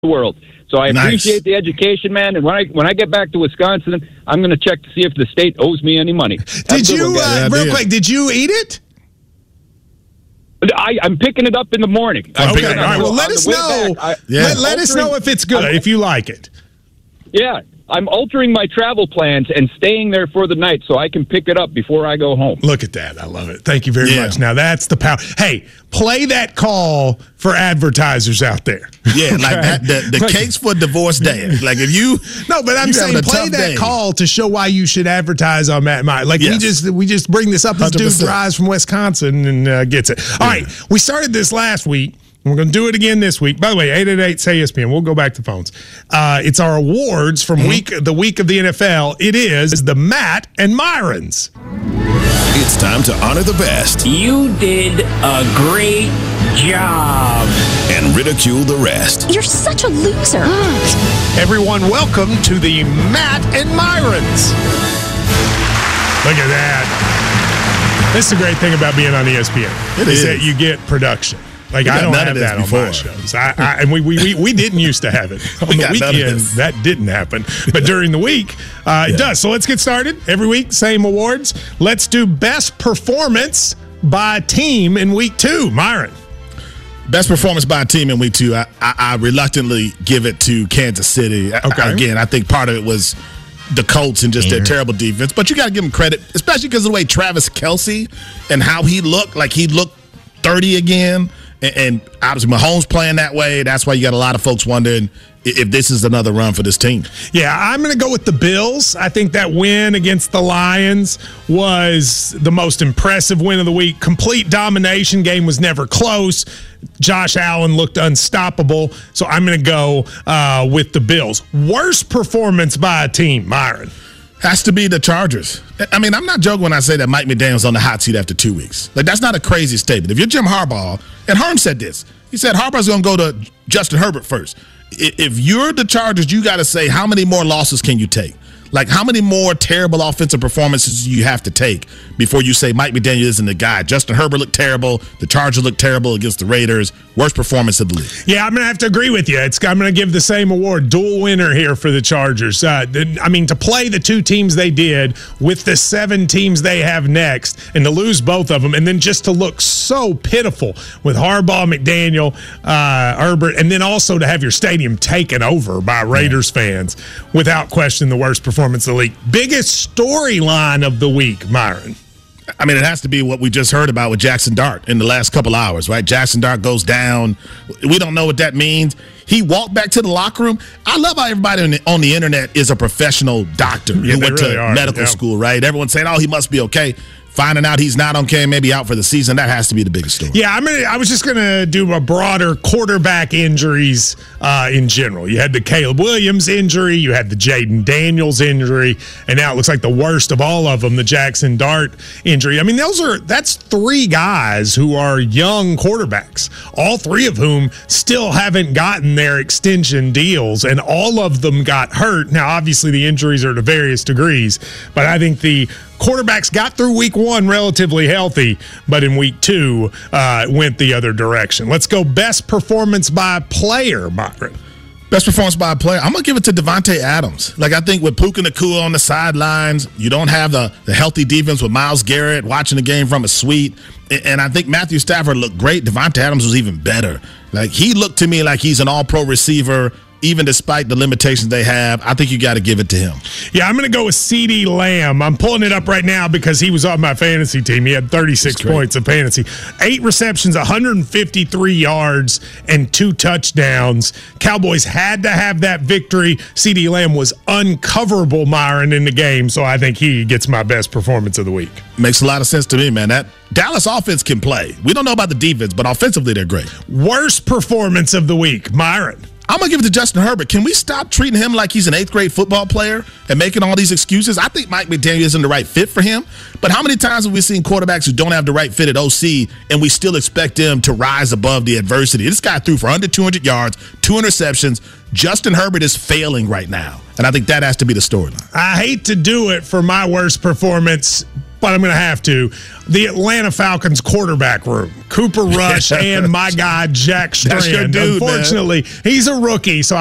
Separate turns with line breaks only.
the world. So I appreciate the education, man. And when I get back to Wisconsin, I'm going to check to see if the state owes me any money.
Did you, real quick, did you eat it?
I'm picking it up in the morning.
Okay, all right. Well, let us know. Let us know if it's good, if you like it.
Yeah. I'm altering my travel plans and staying there for the night so I can pick it up before I go home.
Look at that. I love it. Thank you very much. Now, that's the power. Hey, play that call for advertisers out there.
Yeah, like that. The cakes for divorce day. Like if you
No, but I'm saying play that call to show why you should advertise on Matt Meyer. Like we just bring this up. This 100%. Dude drives from Wisconsin and gets it. All right. We started this last week. We're going to do it again this week. By the way, 888-SAY-ESPN. We'll go back to phones. It's our awards from the week of the NFL. It is the Matt and Myrons.
It's time to honor the best.
You did a great job.
And ridicule the rest.
You're such a loser.
Everyone, welcome to the Matt and Myrons. Look at that. This is the great thing about being on ESPN. It is that you get production. Like, I don't have that on my shows. And we didn't used to have it. On the weekend, that didn't happen. But during the week, it does. So let's get started. Every week, same awards. Let's do best performance by team in week 2. Myron.
Best performance by a team in week 2. I reluctantly give it to Kansas City. Okay. Again, I think part of it was the Colts and just their terrible defense. But you got to give them credit, especially because of the way Travis Kelce and how he looked. Like, he looked 30 again. And obviously Mahomes playing that way. That's why you got a lot of folks wondering if this is another run for this team.
Yeah, I'm going to go with the Bills. I think that win against the Lions was the most impressive win of the week. Complete domination. Game was never close. Josh Allen looked unstoppable. So I'm going to go with the Bills. Worst performance by a team, Myron.
Has to be the Chargers. I mean, I'm not joking when I say that Mike McDaniel's on the hot seat after 2 weeks. Like, that's not a crazy statement. If you're Jim Harbaugh, and Herm said this, he said Harbaugh's going to go to Justin Herbert first. If you're the Chargers, you got to say, how many more losses can you take? Like, how many more terrible offensive performances do you have to take before you say Mike McDaniel isn't the guy? Justin Herbert looked terrible. The Chargers looked terrible against the Raiders. Worst performance of the league.
Yeah, I'm going to have to agree with you. I'm going to give the same award. Dual winner here for the Chargers. I mean, to play the 2 teams they did with the 7 teams they have next and to lose both of them and then just to look so pitiful with Harbaugh, McDaniel, Herbert, and then also to have your stadium taken over by Raiders fans, without question the worst performance of the league. Biggest storyline of the week, Myron.
I mean, it has to be what we just heard about with Jackson Dart in the last couple hours, right? Jackson Dart goes down. We don't know what that means. He walked back to the locker room. I love how everybody on the internet is a professional doctor who went to medical school, right? Everyone's saying, oh, he must be okay. Finding out he's not okay, maybe out for the season, that has to be the biggest story.
Yeah, I was just going to do a broader quarterback injuries in general. You had the Caleb Williams injury, you had the Jaden Daniels injury, and now it looks like the worst of all of them, the Jackson Dart injury. I mean, that's 3 guys who are young quarterbacks, all 3 of whom still haven't gotten their extension deals, and all of them got hurt. Now, obviously, the injuries are to various degrees, but I think the quarterbacks got through week 1 relatively healthy, but in week 2 went the other direction. Let's go best performance by player, Byron.
Best performance by a player, I'm going to give it to Devontae Adams. Like, I think with Puka Nacua on the sidelines, you don't have the healthy defense with Myles Garrett watching the game from a suite. And I think Matthew Stafford looked great. Devontae Adams was even better. Like, he looked to me like he's an all-pro receiver, even despite the limitations they have. I think you got to give it to him.
Yeah, I'm going to go with CeeDee Lamb. I'm pulling it up right now because he was on my fantasy team. He had 36 points of fantasy. 8 receptions, 153 yards, and 2 touchdowns. Cowboys had to have that victory. CeeDee Lamb was uncoverable, Myron, in the game, so I think he gets my best performance of the week.
Makes a lot of sense to me, man. That Dallas offense can play. We don't know about the defense, but offensively they're great.
Worst performance of the week, Myron.
I'm going to give it to Justin Herbert. Can we stop treating him like he's an 8th grade football player and making all these excuses? I think Mike McDaniel isn't the right fit for him. But how many times have we seen quarterbacks who don't have the right fit at OC and we still expect them to rise above the adversity? This guy threw for under 200 yards, 2 interceptions. Justin Herbert is failing right now. And I think that has to be the storyline.
I hate to do it for my worst performance, but I'm going to have to. The Atlanta Falcons quarterback room. Cooper Rush and my guy, Jack Strand.
That's your dude,
Unfortunately, he's a rookie, so